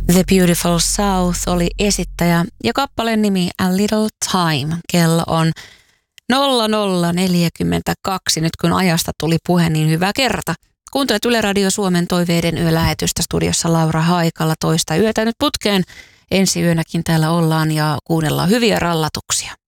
The Beautiful South oli esittäjä ja kappaleen nimi A Little Time. Kello on 00:42. Nyt kun ajasta tuli puhe, niin hyvä kerta. Kuuntelet Yle Radio Suomen Toiveiden yölähetystä, studiossa Laura Haikala, toista yötä nyt putkeen. Ensi yönäkin täällä ollaan ja kuunnellaan hyviä rallatuksia.